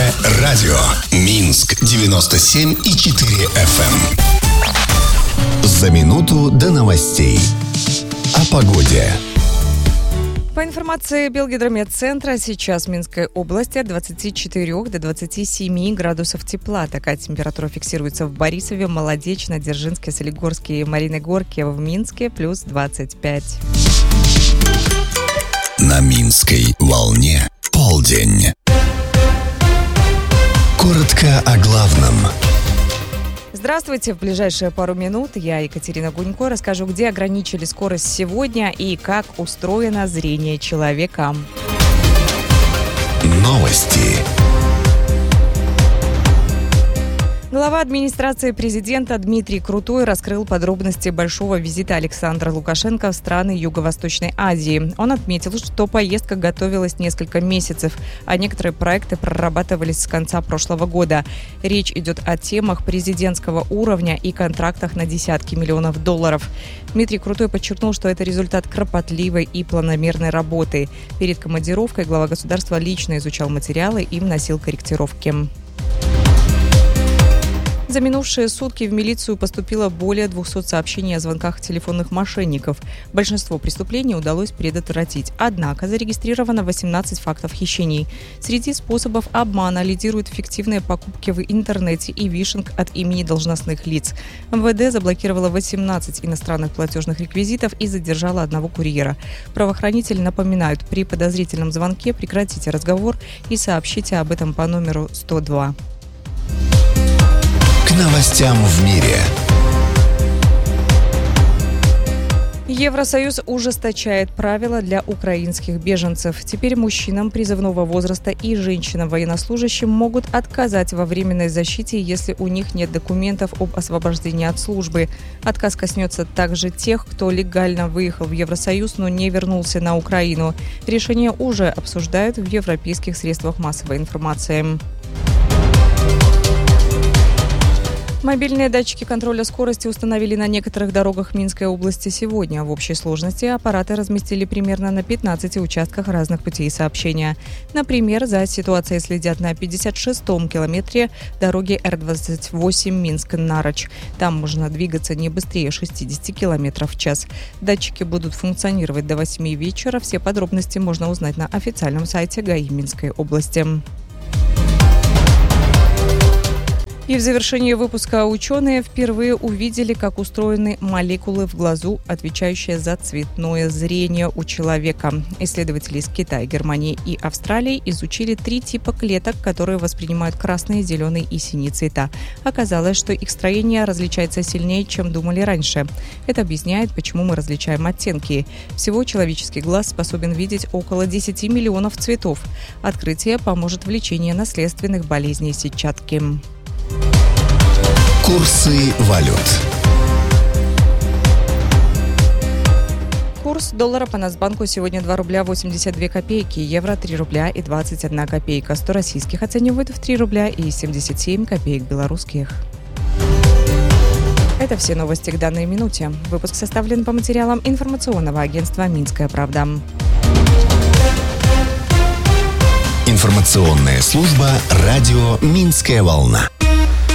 радио. Минск 97,4 FM. За минуту до новостей. О погоде. По информации Белгидромедцентра, сейчас в Минской области от 24 до 27 градусов тепла. Такая температура фиксируется в Борисове, Молодечно, Дзержинске, Солигорске и Мариногорке. В Минске плюс 25. На Минской волне полдень. Коротко о главном. Здравствуйте. В ближайшие пару минут я, Екатерина Гунько, расскажу, где ограничили скорость сегодня и как устроено зрение человека. Новости. Глава администрации президента Дмитрий Крутой раскрыл подробности большого визита Александра Лукашенко в страны Юго-Восточной Азии. Он отметил, что поездка готовилась несколько месяцев, а некоторые проекты прорабатывались с конца прошлого года. Речь идет о темах президентского уровня и контрактах на десятки миллионов долларов. Дмитрий Крутой подчеркнул, что это результат кропотливой и планомерной работы. Перед командировкой глава государства лично изучал материалы и вносил корректировки. За минувшие сутки в милицию поступило более 200 сообщений о звонках телефонных мошенников. Большинство преступлений удалось предотвратить. Однако зарегистрировано 18 фактов хищений. Среди способов обмана лидируют фиктивные покупки в интернете и фишинг от имени должностных лиц. МВД заблокировало 18 иностранных платежных реквизитов и задержало одного курьера. Правоохранители напоминают, при подозрительном звонке прекратите разговор и сообщите об этом по номеру 102. К новостям в мире. Евросоюз ужесточает правила для украинских беженцев. Теперь мужчинам призывного возраста и женщинам-военнослужащим могут отказать во временной защите, если у них нет документов об освобождении от службы. Отказ коснется также тех, кто легально выехал в Евросоюз, но не вернулся на Украину. Решение уже обсуждают в европейских средствах массовой информации. Мобильные датчики контроля скорости установили на некоторых дорогах Минской области сегодня. В общей сложности аппараты разместили примерно на 15 участках разных путей сообщения. Например, за ситуацией следят на 56-м километре дороги Р-28 Минск-Нарочь. Там можно двигаться не быстрее 60 км в час. Датчики будут функционировать до 8 вечера. Все подробности можно узнать на официальном сайте ГАИ Минской области. И в завершении выпуска ученые впервые увидели, как устроены молекулы в глазу, отвечающие за цветное зрение у человека. Исследователи из Китая, Германии и Австралии изучили 3 типа клеток, которые воспринимают красные, зеленые и синие цвета. Оказалось, что их строение различается сильнее, чем думали раньше. Это объясняет, почему мы различаем оттенки. Всего человеческий глаз способен видеть около 10 миллионов цветов. Открытие поможет в лечении наследственных болезней сетчатки. Курсы валют. Курс доллара по Нацбанку сегодня 2 рубля 82 копейки, евро 3 рубля и 21 копейка, 100 российских оценивают в 3 рубля и 77 копеек белорусских. Это все новости к данной минуте. Выпуск составлен по материалам информационного агентства «Минская правда». Информационная служба радио «Минская волна».